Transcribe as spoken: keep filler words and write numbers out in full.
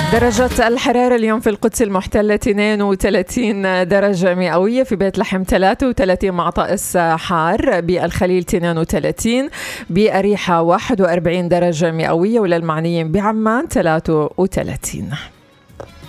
درجة الحرارة اليوم في القدس المحتلة اثنين وثلاثين درجة مئوية، في بيت لحم ثلاثة وثلاثين مع طقس حار، بالخليل اثنين وثلاثين، بأريحة واحد وأربعين درجة مئوية، وللمعنيين بعمان ثلاثة وثلاثين.